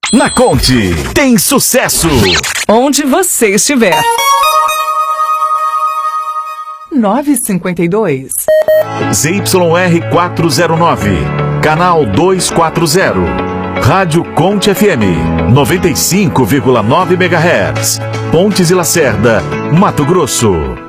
Na Conte, tem sucesso! Onde você estiver. 952. ZYR 409, canal 240. Rádio Conte FM, 95,9 MHz. Pontes e Lacerda, Mato Grosso.